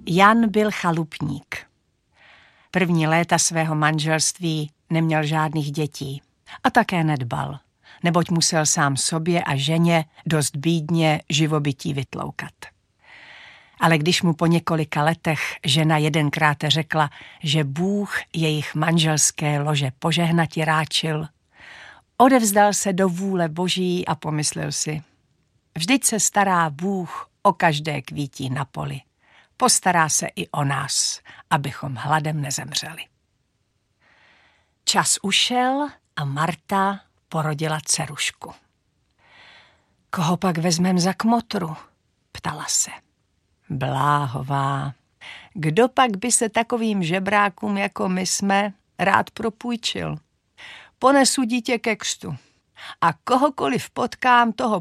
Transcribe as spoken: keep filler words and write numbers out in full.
Jan byl chalupník. První léta svého manželství neměl žádných dětí a také nedbal, neboť musel sám sobě a ženě dost bídně živobytí vytloukat. Ale když mu po několika letech žena jedenkrát řekla, že Bůh jejich manželské lože požehnati ráčil, odevzdal se do vůle Boží a pomyslel si, vždyť se stará Bůh o každé kvítí na poli. Postará se i o nás, abychom hladem nezemřeli. Čas ušel a Marta porodila dcerušku. Koho pak vezmem za kmotru? Ptala se. Bláhová, kdo pak by se takovým žebrákům, jako my jsme, rád propůjčil? Ponesu dítě ke křtu a kohokoliv potkám, toho